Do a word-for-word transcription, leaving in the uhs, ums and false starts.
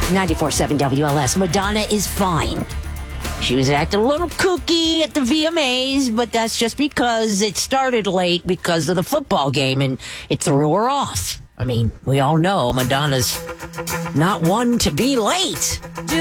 ninety-four point seven W L S. Madonna is fine. She was acting a little kooky at the V M As, but that's just because it started late because of the football game, and it threw her off. I mean, we all know Madonna's not one to be late.